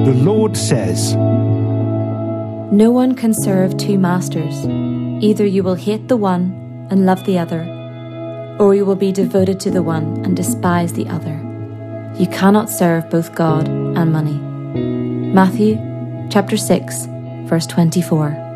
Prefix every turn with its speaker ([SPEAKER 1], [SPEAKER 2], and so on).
[SPEAKER 1] The Lord says,
[SPEAKER 2] "No one can serve two masters. Either you will hate the one and love the other, or you will be devoted to the one and despise the other. You cannot serve both God and money." Matthew chapter 6, verse 24.